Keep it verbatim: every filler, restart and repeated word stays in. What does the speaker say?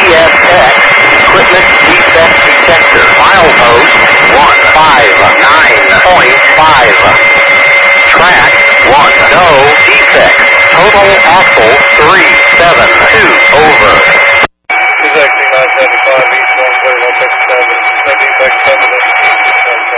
S X Equipment Defect Detector. Milepost one five nine point five. Track one. No defects. Total axle three seven two. Over.